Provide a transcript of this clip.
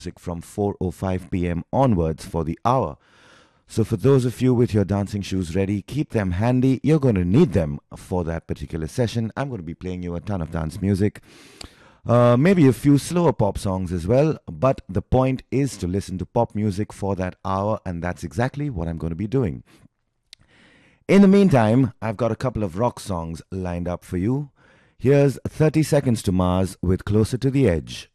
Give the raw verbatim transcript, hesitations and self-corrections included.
from four oh five p m onwards for the hour. So, for those of you with your dancing shoes ready, keep them handy. You're going to need them for that particular session. I'm going to be playing you a ton of dance music, uh, maybe a few slower pop songs as well. But the point is to listen to pop music for that hour, and that's exactly what I'm going to be doing. In the meantime, I've got a couple of rock songs lined up for you. Here's thirty Seconds to Mars with Closer to the Edge.